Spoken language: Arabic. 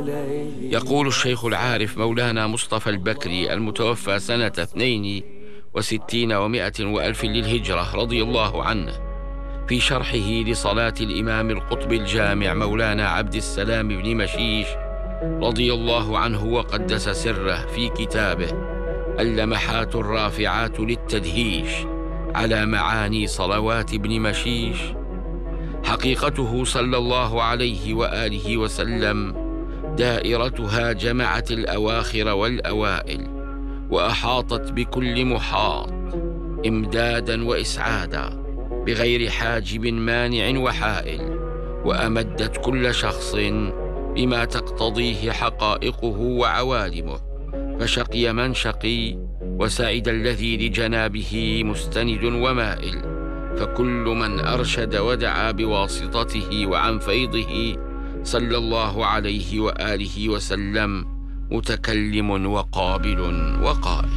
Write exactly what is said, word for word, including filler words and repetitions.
يقول الشيخ العارف مولانا مصطفى البكري المتوفى سنة اثنين وستين ومائة وألف للهجرة رضي الله عنه في شرحه لصلاة الإمام القطب الجامع مولانا عبد السلام بن مشيش رضي الله عنه وقدس سره في كتابه اللمحات الرافعات للتدهيش على معاني صلوات ابن مشيش: حقيقته صلى الله عليه وآله وسلم دائرتها جمعت الأواخر والأوائل وأحاطت بكل محاط إمدادا وإسعادا بغير حاجب مانع وحائل، وأمدت كل شخص بما تقتضيه حقائقه وعوالمه، فشقي من شقي وسعد الذي لجنابه مستند ومائل، فكل من أرشد ودعا بواسطته وعن فيضه صلى الله عليه وآله وسلم متكلم وقابل وقائل.